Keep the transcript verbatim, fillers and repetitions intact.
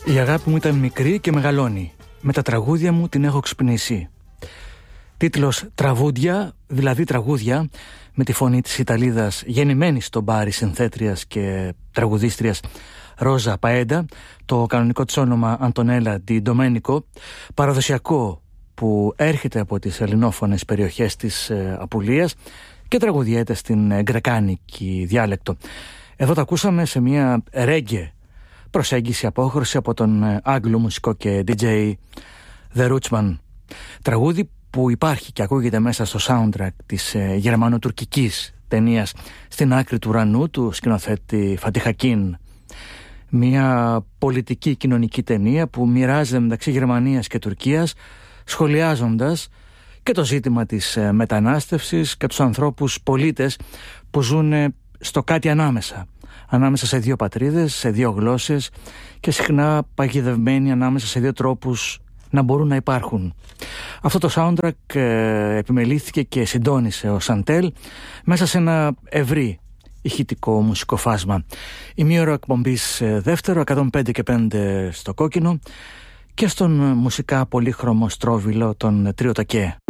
Η αγάπη μου ήταν μικρή και μεγαλώνει. Με τα τραγούδια μου την έχω ξυπνήσει. Τίτλος «Τραγούδια», δηλαδή τραγούδια, με τη φωνή της Ιταλίδας γεννημένης στο μπάρι συνθέτριας και τραγουδίστριας Ρόζα Παέντα, το κανονικό της όνομα Αντωνέλα Ντι Ντομένικο, παραδοσιακό που έρχεται από τις ελληνόφωνες περιοχές της ε, Απουλίας και τραγουδιέται στην ε, γκρεκάνικη διάλεκτο. Εδώ τα ακούσαμε σε μια ρέγγε προσέγγιση, απόχρωση από τον ε, Άγγλο μουσικό και ντι τζέι The Rootsman. Τραγούδι που υπάρχει και ακούγεται μέσα στο soundtrack της ε, γερμανοτουρκικής ταινίας «Στην άκρη του ουρανού» του σκηνοθέτη Φατίχ Ακίν. Μια πολιτική κοινωνική ταινία που μοιράζεται μεταξύ Γερμανίας και Τουρκίας, σχολιάζοντας και το ζήτημα της ε, μετανάστευσης και τους ανθρώπους πολίτες που ζουν στο κάτι ανάμεσα. Ανάμεσα σε δύο πατρίδες, σε δύο γλώσσες και συχνά παγιδευμένοι ανάμεσα σε δύο τρόπους να μπορούν να υπάρχουν. Αυτό το soundtrack ε, επιμελήθηκε και συντόνισε ο Σαντέλ μέσα σε ένα ευρύ ηχητικό μουσικό φάσμα. Η μία ώρα εκπομπής ε, δεύτερο, εκατόν πέντε και πέντε στο κόκκινο και στον μουσικά πολύχρωμο στρόβιλο των Τρίο Τακέ.